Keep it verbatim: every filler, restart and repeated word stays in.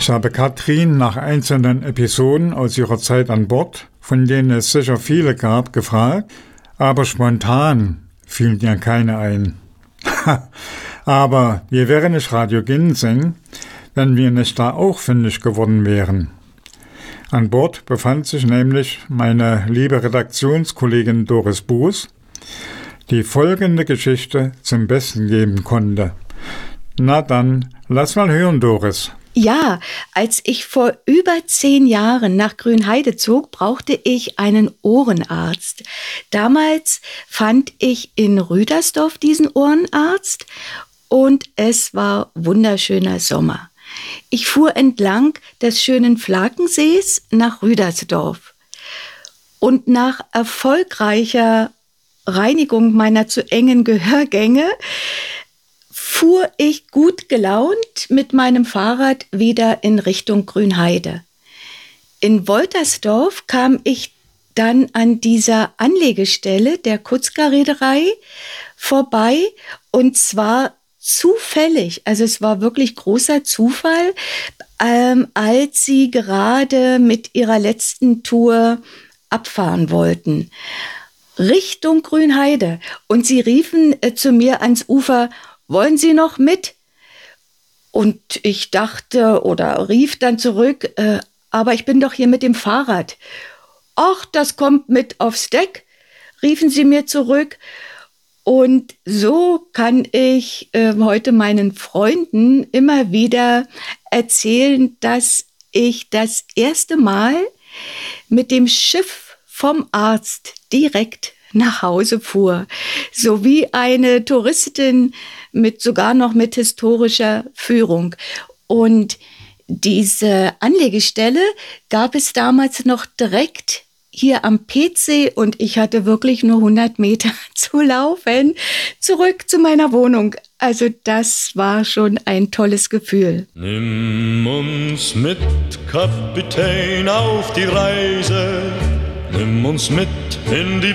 Ich habe Katrin nach einzelnen Episoden aus ihrer Zeit an Bord, von denen es sicher viele gab, gefragt, aber spontan fielen ihr keine ein. Aber wir wären nicht Radio Ginseng, wenn wir nicht da auch fündig geworden wären. An Bord befand sich nämlich meine liebe Redaktionskollegin Doris Buß, die folgende Geschichte zum Besten geben konnte. Na dann, lass mal hören, Doris. Ja, als ich vor über zehn Jahren nach Grünheide zog, brauchte ich einen Ohrenarzt. Damals fand ich in Rüdersdorf diesen Ohrenarzt und es war wunderschöner Sommer. Ich fuhr entlang des schönen Flakensees nach Rüdersdorf und nach erfolgreicher Reinigung meiner zu engen Gehörgänge fuhr ich gut gelaunt mit meinem Fahrrad wieder in Richtung Grünheide. In Woltersdorf kam ich dann an dieser Anlegestelle der Kutzker-Reederei vorbei und zwar zufällig, also es war wirklich großer Zufall, ähm, als sie gerade mit ihrer letzten Tour abfahren wollten. Richtung Grünheide. Und sie riefen äh, zu mir ans Ufer, wollen Sie noch mit? Und ich dachte oder rief dann zurück, äh, aber ich bin doch hier mit dem Fahrrad. Ach, das kommt mit aufs Deck, riefen sie mir zurück. Und so kann ich äh, heute meinen Freunden immer wieder erzählen, dass ich das erste Mal mit dem Schiff vom Arzt direkt nach Hause fuhr, so wie eine Touristin mit sogar noch mit historischer Führung. Und diese Anlegestelle gab es damals noch direkt hier am Peetsee und ich hatte wirklich nur hundert Meter zu laufen, zurück zu meiner Wohnung. Also das war schon ein tolles Gefühl. Nimm uns mit, Kapitän, auf die Reise. Nimm uns mit in die